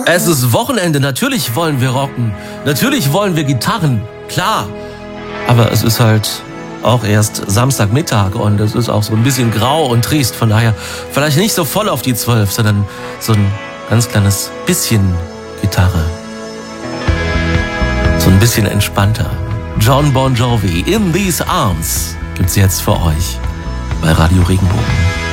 Es ist Wochenende, natürlich wollen wir rocken, natürlich wollen wir Gitarren, klar. Aber es ist halt auch erst Samstagmittag und es ist auch so ein bisschen grau und trist. Von daher vielleicht nicht so voll auf die 12, sondern so ein ganz kleines bisschen Gitarre. So ein bisschen entspannter. John Bon Jovi, In These Arms, gibt's jetzt für euch bei Radio Regenbogen.